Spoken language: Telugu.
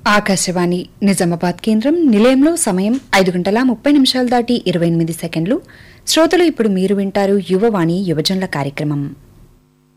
ఆకాశవాణి నిజామాబాద్ కేంద్రం నిలయంలో సమయం 5:30 దాటి 28 సెకండ్లు. శ్రోతలు ఇప్పుడు మీరు వింటారు యువవాణి యువజనుల కార్యక్రమం.